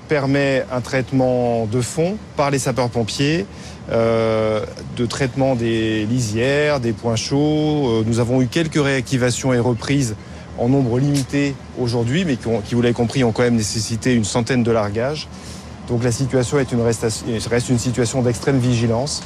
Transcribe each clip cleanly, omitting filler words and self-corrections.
permet un traitement de fond par les sapeurs-pompiers, de traitement des lisières, des points chauds. Nous avons eu quelques réactivations et reprises en nombre limité aujourd'hui, mais qui, vous l'avez compris, ont quand même nécessité une centaine de largages. Donc la situation reste une situation d'extrême vigilance.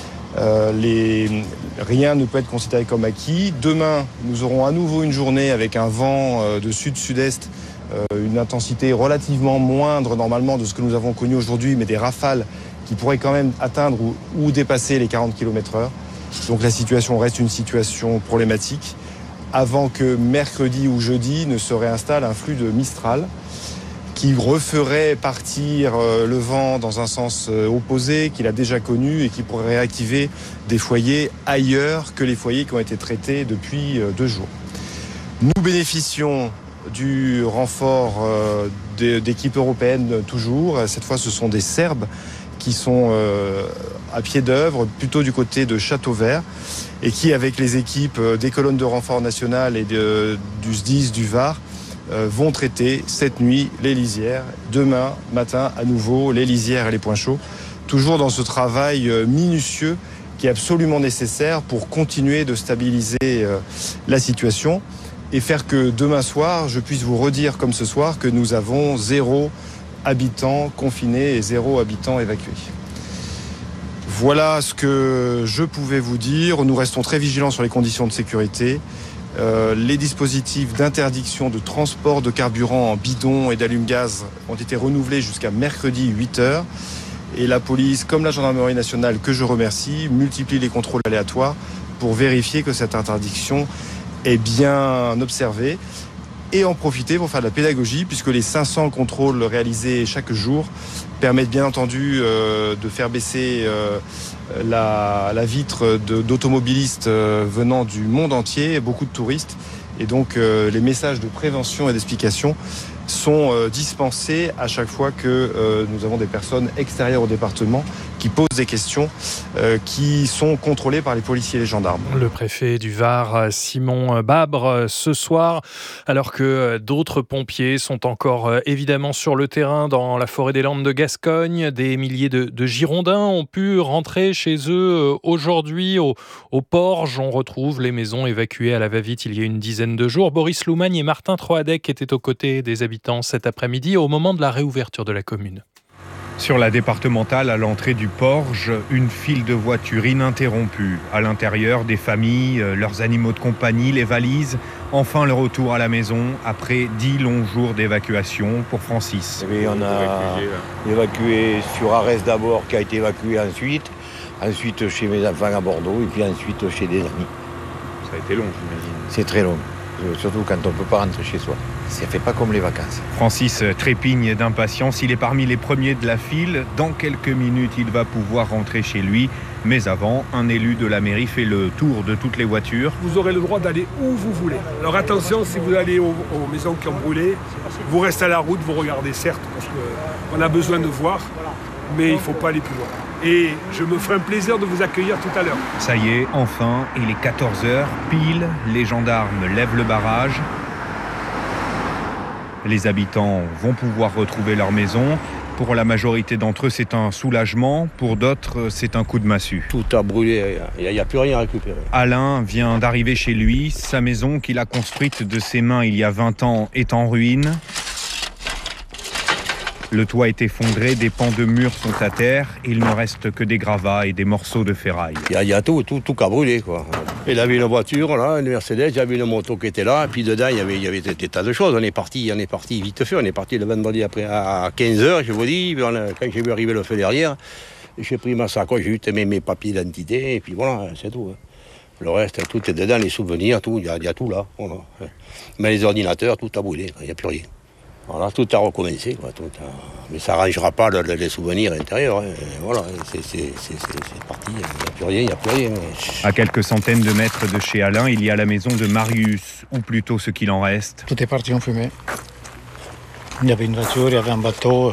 Rien ne peut être considéré comme acquis. Demain, nous aurons à nouveau une journée avec un vent de sud-sud-est, une intensité relativement moindre normalement de ce que nous avons connu aujourd'hui, mais des rafales qui pourraient quand même atteindre ou dépasser les 40 km/h. Donc la situation reste une situation problématique, avant que mercredi ou jeudi ne se réinstalle un flux de Mistral qui referait partir le vent dans un sens opposé qu'il a déjà connu et qui pourrait réactiver des foyers ailleurs que les foyers qui ont été traités depuis 2 jours. Nous bénéficions du renfort d'équipes européennes toujours. Cette fois, ce sont des Serbes qui sont à pied d'œuvre, plutôt du côté de Châteauvert, et qui, avec les équipes des colonnes de renfort nationales et du SDIS du Var, vont traiter cette nuit les lisières. Demain matin, à nouveau, les lisières et les points chauds. Toujours dans ce travail minutieux qui est absolument nécessaire pour continuer de stabiliser la situation et faire que demain soir, je puisse vous redire comme ce soir que nous avons 0 habitants confinés et 0 habitants évacués. Voilà ce que je pouvais vous dire. Nous restons très vigilants sur les conditions de sécurité. Les dispositifs d'interdiction de transport de carburant en bidon et d'allume-gaz ont été renouvelés jusqu'à mercredi 8h. Et la police, comme la gendarmerie nationale, que je remercie, multiplie les contrôles aléatoires pour vérifier que cette interdiction est bien observée. Et en profiter pour faire de la pédagogie, puisque les 500 contrôles réalisés chaque jour permettent bien entendu de faire baisser la vitre d'automobilistes venant du monde entier, beaucoup de touristes. Et donc les messages de prévention et d'explication sont dispensés à chaque fois que nous avons des personnes extérieures au département qui posent des questions qui sont contrôlées par les policiers et les gendarmes. Le préfet du Var, Simon Babre, ce soir, alors que d'autres pompiers sont encore évidemment sur le terrain dans la forêt des Landes de Gascogne. Des milliers de Girondins ont pu rentrer chez eux aujourd'hui au Porge. On retrouve les maisons évacuées à la va-vite il y a une dizaine de jours. Boris Loumagne et Martin Troadec étaient aux côtés des habitants cet après-midi au moment de la réouverture de la commune. Sur la départementale, à l'entrée du Porge, une file de voitures ininterrompue. À l'intérieur, des familles, leurs animaux de compagnie, les valises. Enfin, le retour à la maison après 10 longs jours d'évacuation pour Francis. Et on a évacué sur Arès d'abord, qui a été évacué ensuite chez mes enfants à Bordeaux, et puis ensuite chez des amis. Ça a été long, j'imagine. C'est très long, surtout quand on ne peut pas rentrer chez soi. Ça fait pas comme les vacances. Francis trépigne d'impatience. Il est parmi les premiers de la file. Dans quelques minutes, il va pouvoir rentrer chez lui. Mais avant, un élu de la mairie fait le tour de toutes les voitures. Vous aurez le droit d'aller où vous voulez. Alors attention, si vous allez aux maisons qui ont brûlé, vous restez à la route, vous regardez certes, parce qu'on a besoin de voir, mais il ne faut pas aller plus loin. Et je me ferai un plaisir de vous accueillir tout à l'heure. Ça y est, enfin, il est 14h, pile, les gendarmes lèvent le barrage. Les habitants vont pouvoir retrouver leur maison. Pour la majorité d'entre eux, c'est un soulagement. Pour d'autres, c'est un coup de massue. Tout a brûlé, il n'y a plus rien à récupérer. Alain vient d'arriver chez lui. Sa maison qu'il a construite de ses mains il y a 20 ans est en ruine. Le toit est effondré, des pans de murs sont à terre. Il ne reste que des gravats et des morceaux de ferraille. Il y a tout qui a brûlé, quoi. Il avait une voiture, là, une Mercedes, il y avait une moto qui était là, et puis dedans, il y avait des tas de choses. On est parti vite fait, on est parti le vendredi après à 15h, je vous dis, quand j'ai vu arriver le feu derrière, j'ai pris ma sacoche, j'ai eu mes papiers d'identité, et puis voilà, c'est tout. Le reste, tout est dedans, les souvenirs, tout, il y a tout là. Voilà. Mais les ordinateurs, tout a brûlé, il n'y a plus rien. Voilà, tout a recommencé, quoi, mais ça n'arrangera pas les souvenirs intérieurs. Hein. Voilà, c'est parti, il n'y a plus rien. À quelques centaines de mètres de chez Alain, il y a la maison de Marius, ou plutôt ce qu'il en reste. Tout est parti en fumée. Il y avait une voiture, il y avait un bateau.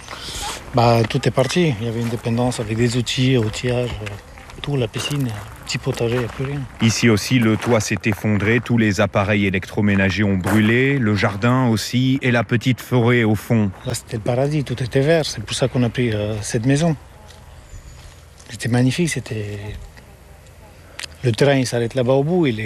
Tout est parti. Il y avait une dépendance avec des outils, outillage, tout, la piscine. petit potager, il n'y a plus rien. Ici aussi, le toit s'est effondré, tous les appareils électroménagers ont brûlé, le jardin aussi, et la petite forêt au fond. Là, c'était le paradis, tout était vert. C'est pour ça qu'on a pris cette maison. C'était magnifique, c'était... Le terrain, il s'arrête là-bas au bout.